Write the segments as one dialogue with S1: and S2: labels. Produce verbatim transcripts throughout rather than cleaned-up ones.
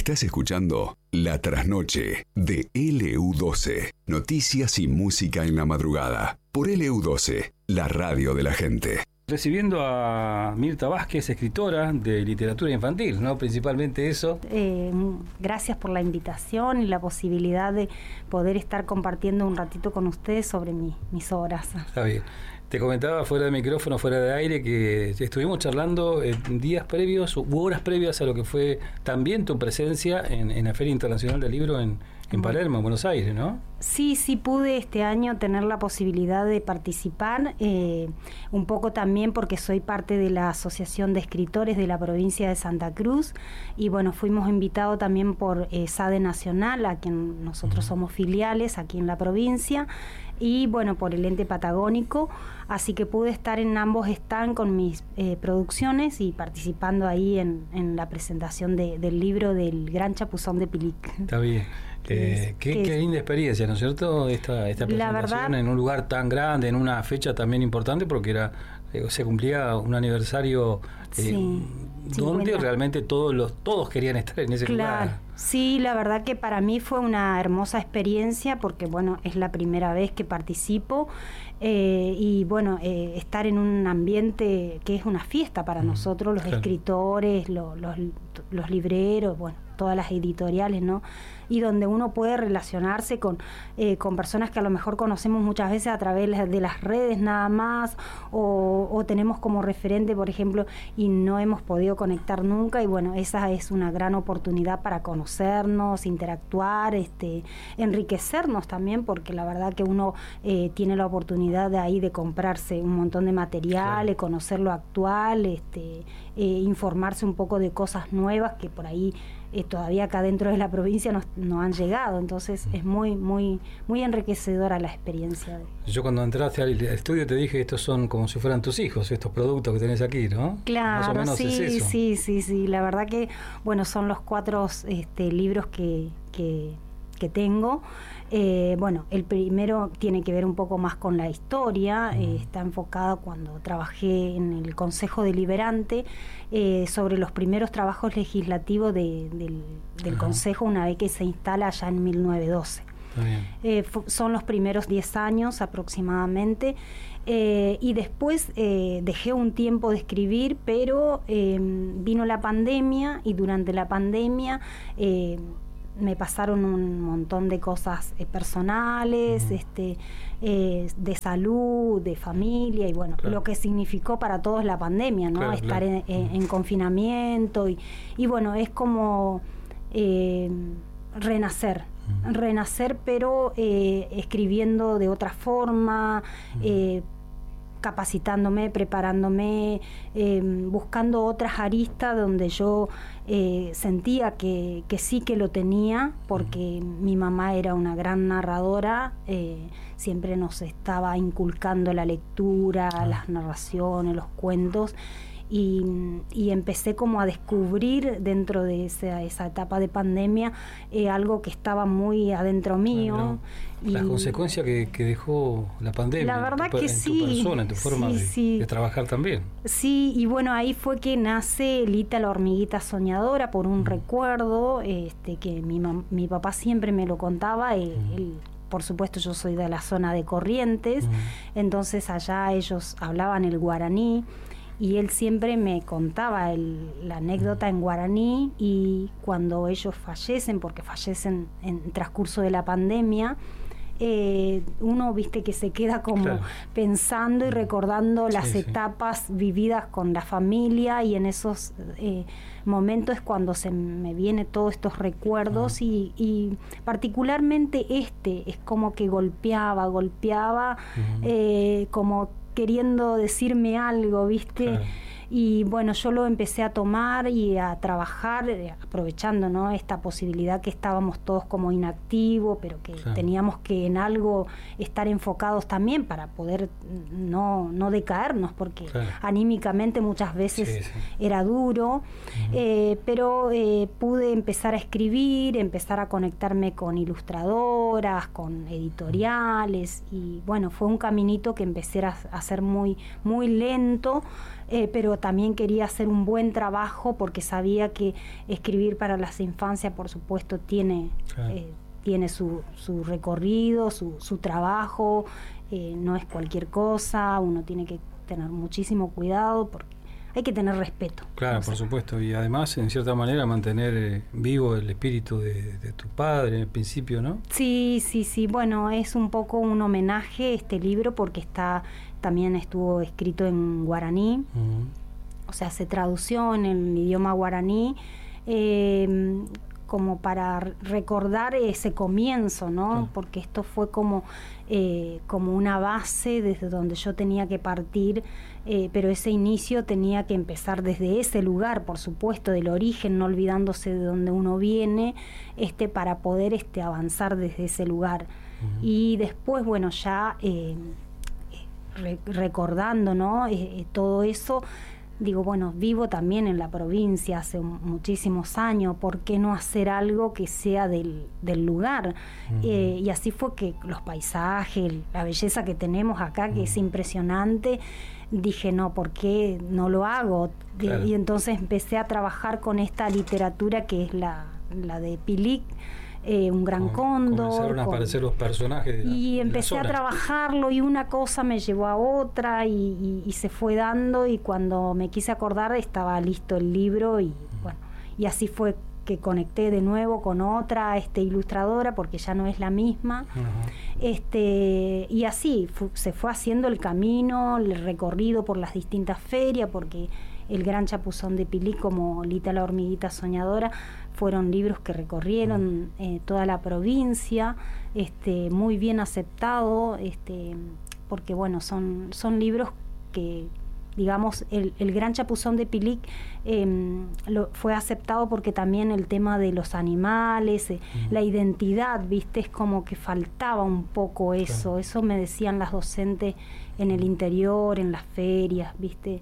S1: Estás escuchando La Trasnoche de L U doce. Noticias y música en la madrugada. Por L U doce, la radio de la gente.
S2: Recibiendo a Mirta Vázquez, escritora de literatura infantil, ¿no? Principalmente eso.
S3: Eh, gracias por la invitación y la posibilidad de poder estar compartiendo un ratito con ustedes sobre mi, mis obras.
S2: Está bien. Te comentaba fuera de micrófono, fuera de aire, que estuvimos charlando en días previos u horas previas a lo que fue también tu presencia en, en la Feria Internacional del Libro en, en Palermo, en Buenos Aires, ¿no?
S3: Sí, sí pude este año tener la posibilidad de participar, eh, un poco también porque soy parte de la Asociación de Escritores de la provincia de Santa Cruz, y bueno, fuimos invitados también por eh, SADE Nacional, a quien nosotros somos filiales aquí en la provincia, y bueno, por el ente patagónico, así que pude estar en ambos stands con mis eh, producciones y participando ahí en, en la presentación de, del libro del Gran Chapuzón de Pilic.
S2: Está bien. Eh,
S3: es,
S2: qué, qué linda experiencia, ¿no es cierto? Esta, esta presentación, la verdad, en un lugar tan grande, en una fecha también importante, porque era eh, se cumplía un aniversario eh,
S3: sí,
S2: donde
S3: cincuenta
S2: realmente todos los todos querían estar en ese
S3: claro,
S2: lugar.
S3: Sí, la verdad que para mí fue una hermosa experiencia, porque bueno, es la primera vez que participo, eh, y bueno, eh, estar en un ambiente que es una fiesta para mm, nosotros, los claro. escritores, lo, los, los libreros, bueno, todas las editoriales, ¿no? Y donde uno puede relacionarse con, eh, con personas que a lo mejor conocemos muchas veces a través de las redes nada más, o, o tenemos como referente, por ejemplo, y no hemos podido conectar nunca, y bueno, esa es una gran oportunidad para conocernos, interactuar, este, enriquecernos también, porque la verdad que uno eh, tiene la oportunidad de ahí de comprarse un montón de materiales, claro. conocer lo actual, este, eh, informarse un poco de cosas nuevas que por ahí eh, todavía acá dentro de la provincia no, no han llegado, entonces es muy muy muy enriquecedora la experiencia.
S2: Yo cuando entraste al estudio te dije, estos son como si fueran tus hijos, estos productos que tenés aquí, ¿no?
S3: Claro,
S2: más o menos
S3: sí,
S2: es eso.
S3: sí, sí, sí, la verdad que, bueno, son los cuatro este, libros que, que, que tengo. Eh, bueno, el primero tiene que ver un poco más con la historia, mm. eh, está enfocado cuando trabajé en el Consejo Deliberante eh, sobre los primeros trabajos legislativos de, del, del Consejo una vez que se instala allá en mil novecientos doce. Eh, son los primeros diez años aproximadamente, eh, y después eh, dejé un tiempo de escribir, pero eh, vino la pandemia, y durante la pandemia eh, me pasaron un montón de cosas eh, personales, uh-huh. este, eh, de salud, de familia, y bueno, claro. lo que significó para todos la pandemia, ¿no? Claro, estar claro. En, en, en confinamiento, y, y bueno, es como eh, renacer. renacer pero eh, escribiendo de otra forma, eh, capacitándome, preparándome, eh, buscando otras aristas donde yo eh, sentía que, que sí que lo tenía, porque mi mamá era una gran narradora, eh, siempre nos estaba inculcando la lectura, las narraciones, los cuentos. Y, y empecé como a descubrir dentro de esa, esa etapa de pandemia eh, algo que estaba muy adentro mío.
S2: Claro, no. Las consecuencias que, que dejó la pandemia,
S3: la verdad
S2: en tu,
S3: que
S2: en
S3: sí,
S2: tu persona, en tu forma
S3: sí,
S2: de,
S3: sí.
S2: de trabajar también.
S3: Sí, y bueno, ahí fue que nace Lita la hormiguita soñadora, por un mm. recuerdo este, que mi, mam- mi papá siempre me lo contaba. Él, mm. él, por supuesto, yo soy de la zona de Corrientes, mm. entonces allá ellos hablaban el guaraní, y él siempre me contaba el, la anécdota en guaraní, y cuando ellos fallecen, porque fallecen en transcurso de la pandemia, eh, uno, viste, que se queda como claro. pensando y recordando las sí, etapas sí. vividas con la familia, y en esos eh, momentos es cuando se me vienen todos estos recuerdos, uh-huh. y, y particularmente este es como que golpeaba, golpeaba, uh-huh. eh, como queriendo decirme algo, ¿viste? Claro. Y bueno, yo lo empecé a tomar y a trabajar, eh, aprovechando, ¿no?, esta posibilidad que estábamos todos como inactivos, pero que claro. teníamos que en algo estar enfocados también para poder no, no decaernos, porque claro. anímicamente muchas veces sí, sí. era duro, uh-huh. eh, pero eh, pude empezar a escribir, empezar a conectarme con ilustradoras, con editoriales, y bueno, fue un caminito que empecé a hacer muy, muy lento, eh, pero también quería hacer un buen trabajo porque sabía que escribir para las infancias, por supuesto, tiene, claro. eh, tiene su, su recorrido, su, su trabajo, eh, no es cualquier cosa, uno tiene que tener muchísimo cuidado porque hay que tener respeto.
S2: Claro, por supuesto, y además, en cierta manera, mantener eh, vivo el espíritu de, de tu padre en el principio, ¿no?
S3: Sí, sí, sí, bueno, es un poco un homenaje este libro porque está también estuvo escrito en guaraní, uh-huh. o sea, se tradució en el idioma guaraní, eh, como para recordar ese comienzo, ¿no? Sí. Porque esto fue como, eh, como una base desde donde yo tenía que partir, eh, pero ese inicio tenía que empezar desde ese lugar, por supuesto, del origen, no olvidándose de donde uno viene, este, para poder este, avanzar desde ese lugar. Uh-huh. Y después, bueno, ya eh, re- recordando, ¿no? Eh, todo eso. Digo, bueno, vivo también en la provincia hace muchísimos años, ¿por qué no hacer algo que sea del, del lugar? Uh-huh. Eh, y así fue que los paisajes, la belleza que tenemos acá, que uh-huh. es impresionante, dije, no, ¿por qué no lo hago? Claro. Y entonces empecé a trabajar con esta literatura que es la, la de Pilic, Eh, un gran cóndor.
S2: Comenzaron a aparecer los personajes de la,
S3: y empecé
S2: de la
S3: a trabajarlo y una cosa me llevó a otra y, y, y se fue dando y cuando me quise acordar estaba listo el libro y uh-huh. bueno, y así fue que conecté de nuevo con otra este, ilustradora porque ya no es la misma. Uh-huh. este y así fu- se fue haciendo el camino, el recorrido por las distintas ferias porque El Gran Chapuzón de Pilic como Lita la hormiguita soñadora fueron libros que recorrieron eh, toda la provincia, este, muy bien aceptado, este, porque bueno, son, son libros que, digamos, el, el Gran Chapuzón de Pilic eh, lo, fue aceptado porque también el tema de los animales, eh, uh-huh. la identidad, viste, es como que faltaba un poco eso, claro. Eso me decían las docentes en el interior, en las ferias, viste,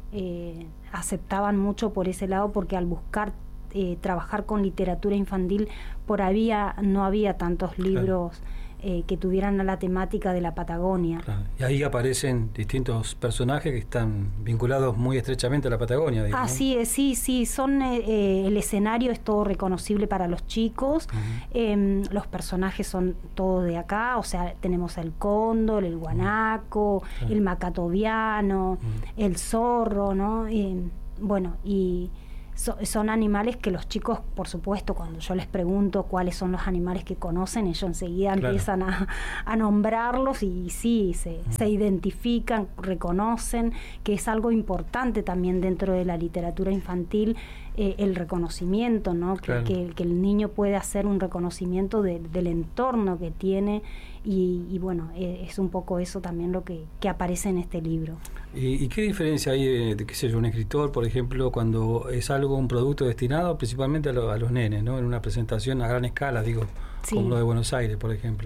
S3: eh, aceptaban mucho por ese lado porque al buscar Eh, trabajar con literatura infantil por había no había tantos libros claro. eh, que tuvieran la temática de la Patagonia.
S2: Claro. Y ahí aparecen distintos personajes que están vinculados muy estrechamente a la Patagonia. Digamos,
S3: Así es, sí, sí, son eh, el escenario es todo reconocible para los chicos, uh-huh. eh, los personajes son todos de acá, o sea, tenemos el cóndor, el guanaco, uh-huh. el macatoviano, uh-huh. el zorro, ¿no? Eh, bueno, y So, son animales que los chicos, por supuesto, cuando yo les pregunto cuáles son los animales que conocen, ellos enseguida claro. empiezan a, a nombrarlos y sí, se, uh-huh. se identifican, reconocen, que es algo importante también dentro de la literatura infantil, eh, el reconocimiento, ¿no? Claro. Que, que, que el niño puede hacer un reconocimiento de, del entorno que tiene y, y bueno, eh, es un poco eso también lo que, que aparece en este libro.
S2: ¿Y, y qué diferencia hay de, de qué sé yo, un escritor, por ejemplo, cuando es algo, un producto destinado principalmente a, lo, a los nenes, ¿no? En una presentación a gran escala, digo, sí. como lo de Buenos Aires, por ejemplo.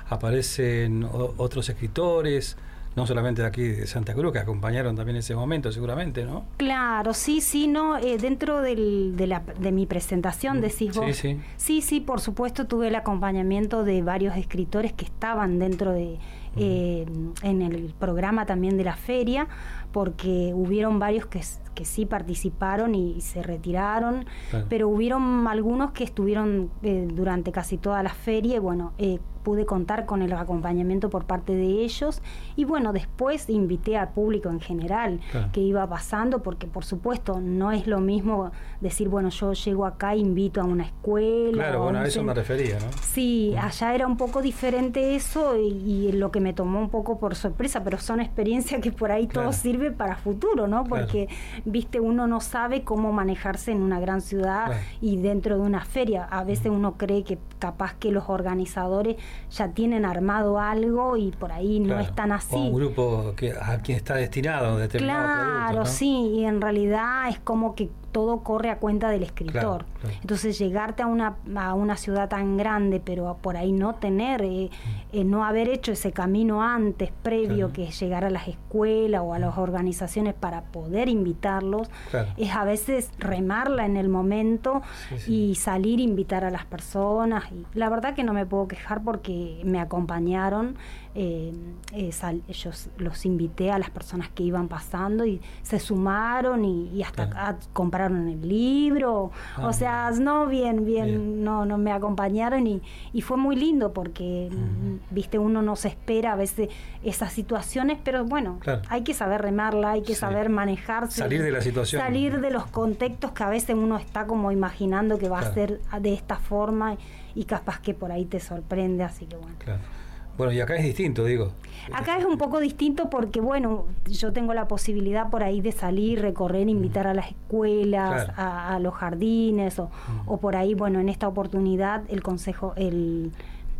S2: Aparecen o, otros escritores, no solamente de aquí de Santa Cruz, que acompañaron también ese momento, seguramente, ¿no?
S3: Claro, sí, sí, no, eh, dentro del, de, la, de mi presentación, decís vos.
S2: Sí, sí.
S3: Sí, sí, por supuesto, tuve el acompañamiento de varios escritores que estaban dentro de, eh, en el programa también de la feria, porque hubieron varios que, que sí participaron y, y se retiraron, claro. pero hubieron algunos que estuvieron eh, durante casi toda la feria y bueno, eh, pude contar con el acompañamiento por parte de ellos y bueno, después invité al público en general claro. que iba pasando, porque por supuesto no es lo mismo decir, bueno, yo llego acá e invito a una escuela.
S2: Claro, bueno, a eso me refería, ¿no?
S3: Sí, uh-huh. allá era un poco diferente eso y, y lo que me tomó un poco por sorpresa, pero son experiencias que por ahí claro. todo sirve para futuro, ¿no? Porque, claro. viste, uno no sabe cómo manejarse en una gran ciudad claro. y dentro de una feria. A veces uh-huh. uno cree que capaz que los organizadores ya tienen armado algo y por ahí claro. no es tan así.
S2: O un grupo que a quien está destinado a determinado
S3: claro,
S2: producto, ¿no?
S3: sí, y en realidad es como que todo corre a cuenta del escritor.
S2: Claro, claro.
S3: Entonces llegarte a una, a una ciudad tan grande, pero por ahí no tener, eh, eh, no haber hecho ese camino antes, previo, claro, que es llegar a las escuelas o a las organizaciones para poder invitarlos, claro, es a veces remarla en el momento, sí, sí, y salir a invitar a las personas. Y la verdad que no me puedo quejar porque me acompañaron, eh, eh, sal, ellos los invité a las personas que iban pasando y se sumaron y, y hasta claro, acá compraron el libro, ah, o sea, no, bien, bien, bien, no, no me acompañaron y, y fue muy lindo porque, uh-huh, viste, uno no se espera a veces esas situaciones, pero bueno, claro, hay que saber remarla, hay que sí, saber manejarse,
S2: salir de la situación,
S3: salir de los contextos que a veces uno está como imaginando que va, claro, a ser de esta forma y capaz que por ahí te sorprende, así que bueno.
S2: Claro. Bueno, y acá es distinto, digo.
S3: Acá es un poco distinto porque, bueno, yo tengo la posibilidad por ahí de salir, recorrer, invitar a las escuelas, claro, a, a los jardines, o, mm. o por ahí, bueno, en esta oportunidad el consejo, el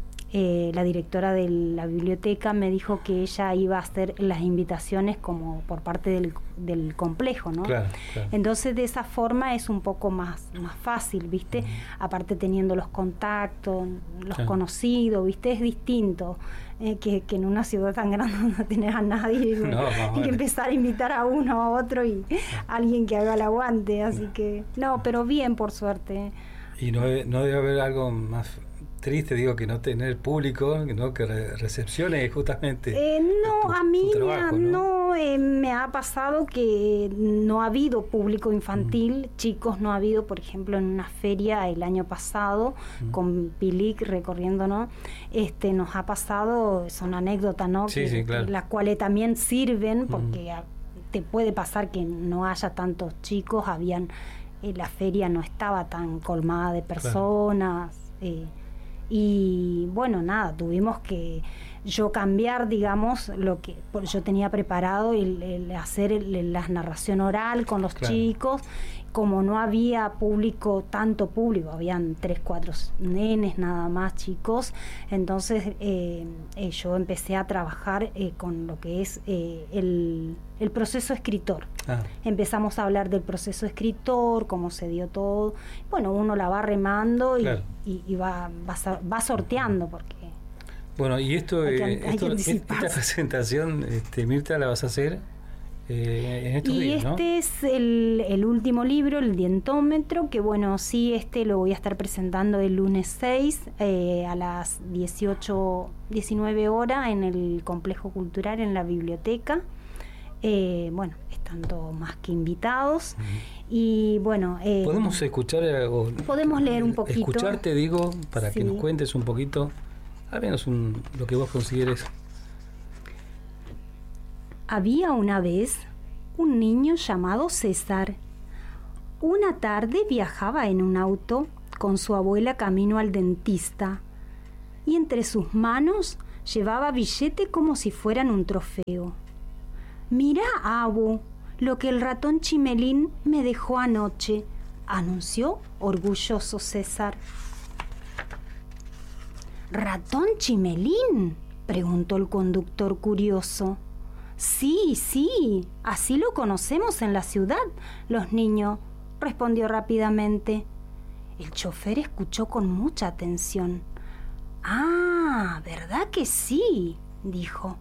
S3: eh, la directora de la biblioteca me dijo que ella iba a hacer las invitaciones como por parte del, del complejo, ¿no?
S2: Claro, claro.
S3: Entonces de esa forma es un poco más, más fácil, ¿viste? Mm. Aparte teniendo los contactos, los claro, conocidos, ¿viste? Es distinto. Eh, que, que en una ciudad tan grande no tenés a nadie, no, no, y bueno, que empezar a invitar a uno a otro y a alguien que haga el aguante, así no, que no, pero bien, por suerte.
S2: Y no, no debe haber algo más triste, digo, que no tener público, ¿no? Que re recepcione justamente.
S3: Eh, no,
S2: tu,
S3: a mí
S2: trabajo,
S3: me,
S2: ¿no?
S3: no eh, me ha pasado que no ha habido público infantil, mm. chicos no ha habido, por ejemplo, en una feria el año pasado, mm. con Pilic recorriendo, ¿no? Este, nos ha pasado, son anécdotas, ¿no?
S2: Sí,
S3: que,
S2: sí, claro.
S3: que las cuales también sirven, porque mm. te puede pasar que no haya tantos chicos, habían, eh, la feria no estaba tan colmada de personas, claro. eh, y bueno, nada, tuvimos que yo cambiar, digamos, lo que yo tenía preparado, el, el hacer el, la narración oral con los claro. chicos. Como no había público, tanto público, habían tres, cuatro nenes nada más, chicos, entonces eh, eh, yo empecé a trabajar eh, con lo que es eh, el, el proceso escritor. Ah. Empezamos a hablar del proceso escritor, cómo se dio todo. Bueno, uno la va remando y, claro. y, y va, va, va sorteando, porque...
S2: Bueno, y esto, hay que, eh, hay esto que esta presentación, este, Mirta, la vas a hacer... Eh, en estos
S3: y
S2: días, ¿no?
S3: Este es el, el último libro, el Dientómetro, que bueno, sí, este lo voy a estar presentando el lunes seis eh, a las dieciocho, diecinueve horas en el Complejo Cultural, en la biblioteca. Eh, bueno, están todos más que invitados. Uh-huh. Y bueno... Eh,
S2: ¿Podemos escuchar? O,
S3: podemos leer un poquito.
S2: Escucharte, digo, para
S3: sí.
S2: que nos cuentes un poquito, al menos un, lo que vos consideres.
S3: Había una vez un niño llamado César. Una tarde viajaba en un auto con su abuela camino al dentista y entre sus manos llevaba billete como si fueran un trofeo. «Mirá, abu, lo que el ratón Chimelín me dejó anoche», anunció orgulloso César. «¿Ratón Chimelín?», preguntó el conductor curioso. «Sí, sí, así lo conocemos en la ciudad, los niños», respondió rápidamente. El chofer escuchó con mucha atención. «Ah, ¿verdad que sí?», dijo.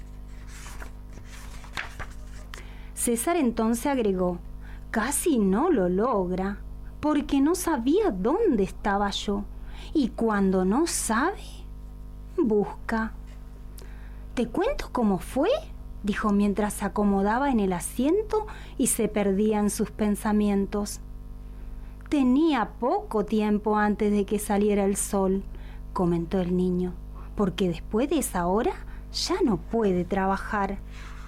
S3: César entonces agregó: «Casi no lo logra, porque no sabía dónde estaba yo, y cuando no sabe, busca». «¿Te cuento cómo fue?», dijo mientras se acomodaba en el asiento y se perdía en sus pensamientos. «Tenía poco tiempo antes de que saliera el sol», comentó el niño, «porque después de esa hora ya no puede trabajar».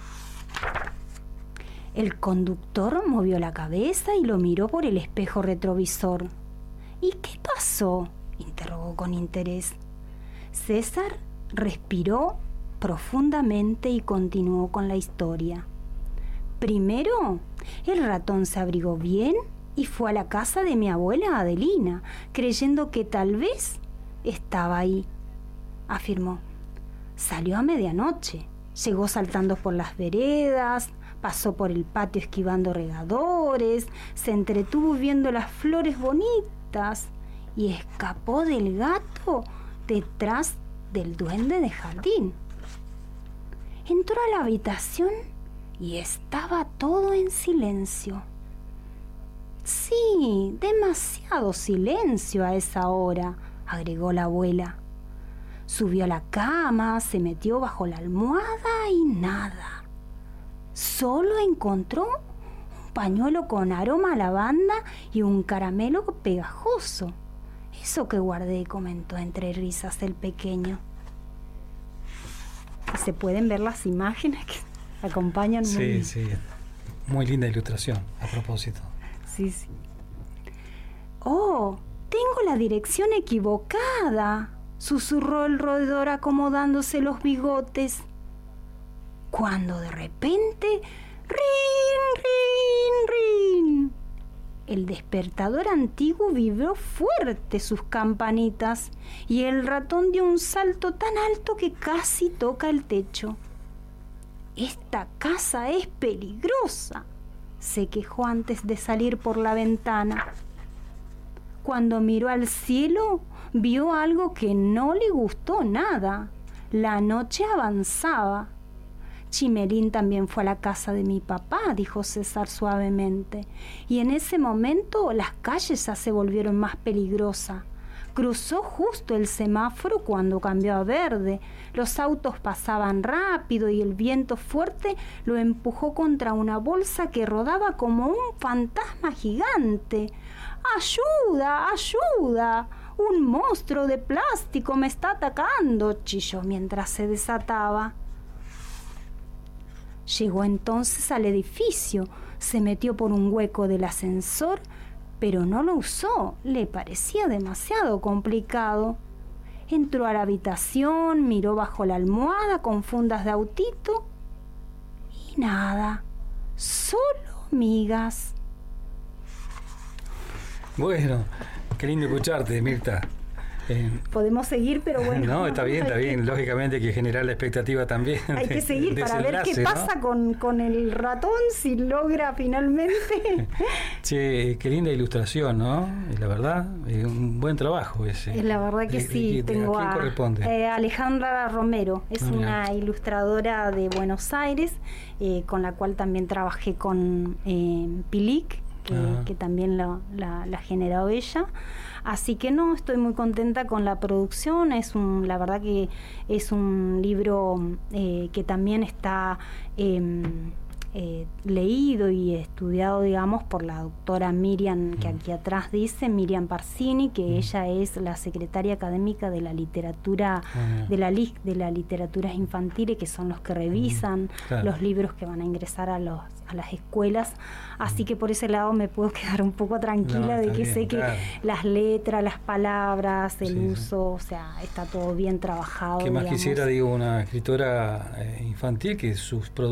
S3: El conductor movió la cabeza y lo miró por el espejo retrovisor. «¿Y qué pasó?», interrogó con interés. César respiró profundamente y continuó con la historia. «Primero, el ratón se abrigó bien y fue a la casa de mi abuela Adelina, creyendo que tal vez estaba ahí», afirmó. «Salió a medianoche, llegó saltando por las veredas, Pasó por el patio esquivando regadores, se entretuvo viendo las flores bonitas y escapó del gato detrás del duende de jardín. Entró a la habitación y estaba todo en silencio. Sí, demasiado silencio a esa hora, agregó la abuela. Subió a la cama, se metió bajo la almohada y nada. Solo encontró un pañuelo con aroma a lavanda y un caramelo pegajoso. Eso que guardé, comentó entre risas el pequeño. Se pueden ver las imágenes que acompañan.
S2: Sí,
S3: muy...
S2: sí. Muy linda ilustración, a propósito.
S3: Sí, sí. Oh, tengo la dirección equivocada, susurró el roedor acomodándose los bigotes. Cuando de repente, rin, rin, rin. El despertador antiguo vibró fuerte sus campanitas y el ratón dio un salto tan alto que casi toca el techo. Esta casa es peligrosa, se quejó antes de salir por la ventana. Cuando miró al cielo, vio algo que no le gustó nada. La noche avanzaba. Chimelín también fue a la casa de mi papá, dijo César suavemente, y en ese momento las calles ya se volvieron más peligrosas. Cruzó justo el semáforo cuando cambió a verde. Los autos pasaban rápido y el viento fuerte lo empujó contra una bolsa que rodaba como un fantasma gigante. ¡Ayuda! ¡Ayuda! ¡Un monstruo de plástico me está atacando!, chilló mientras se desataba. Llegó entonces al edificio, se metió por un hueco del ascensor, pero no lo usó, le parecía demasiado complicado. Entró a la habitación, miró bajo la almohada con fundas de autito y nada, solo migas.
S2: Bueno, qué lindo escucharte, Mirta. Eh,
S3: Podemos seguir, pero bueno.
S2: No, está bien, está bien. Lógicamente hay que generar la expectativa también.
S3: Hay que seguir
S2: de,
S3: para ver qué
S2: ¿no?
S3: pasa con, con el ratón, si logra finalmente.
S2: Che, qué linda ilustración, ¿no? La verdad, es un buen trabajo ese.
S3: Es la verdad que
S2: de,
S3: sí.
S2: de, de,
S3: Tengo
S2: ¿a quién
S3: a
S2: corresponde?
S3: Eh, Alejandra Romero, es
S2: Ah,
S3: una
S2: mira.
S3: ilustradora de Buenos Aires, eh, con la cual también trabajé con eh, Pilic, que,
S2: Ah.
S3: que también la, la, la generó ella. Así que no, estoy muy contenta con la producción. Es un, la verdad que es un libro eh, que también está eh, eh, leído y estudiado, digamos, por la doctora Miriam, que aquí atrás dice, Miriam Parsini, que
S2: Mm.
S3: ella es la secretaria académica de la literatura,
S2: Ah.
S3: de la L I C, de la literatura infantil, que son los que revisan
S2: Claro.
S3: los libros que van a ingresar a los a las escuelas, así que por ese lado me puedo quedar un poco tranquila
S2: No,
S3: de
S2: está
S3: que
S2: bien,
S3: sé que
S2: claro.
S3: las letras, las palabras, el
S2: Sí, sí.
S3: uso, o sea, está todo bien trabajado.
S2: Que más
S3: digamos.
S2: quisiera, digo, una escritora eh, infantil que sus productos